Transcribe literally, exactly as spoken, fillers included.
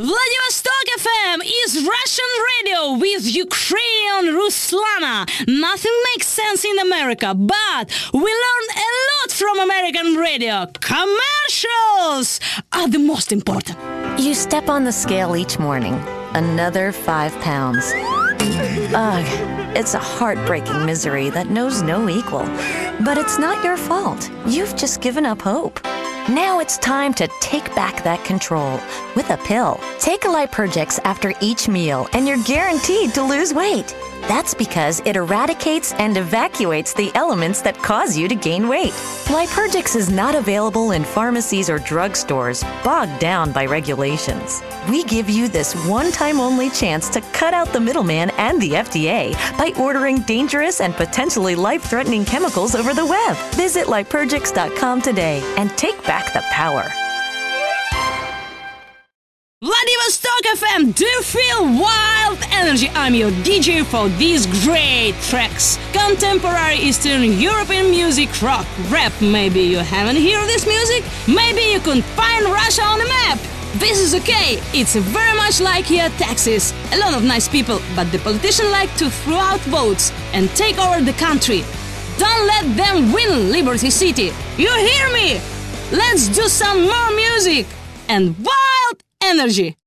Vladivostok F M is Russian radio with Ukrainian Ruslana. Nothing makes sense in America, but we learn a lot from American radio. Commercials are the most important. You step on the scale each morning. Another five pounds. Ugh, it's a heartbreaking misery that knows no equal. But it's not your fault. You've just given up hope. Now it's time to take back that control with a pill. Take Liturgix after each meal and you're guaranteed to lose weight. That's because it eradicates and evacuates the elements that cause you to gain weight. Liturgix is not available in pharmacies or drugstores, bogged down by regulations. We give you this one-time only chance to cut out the middleman and the F D A by ordering dangerous and potentially life-threatening chemicals over the web. Visit Liturgix dot com today and take back the power. Vladivostok F M, do you feel wild energy? I'm your D J for these great tracks. Contemporary Eastern European music, rock, rap. Maybe you haven't heard this music? Maybe you couldn't find Russia on the map. This is okay. It's very much like here Texas. A lot of nice people, but the politicians like to throw out votes and take over the country. Don't let them win Liberty City. You hear me? Let's do some more music and wild energy.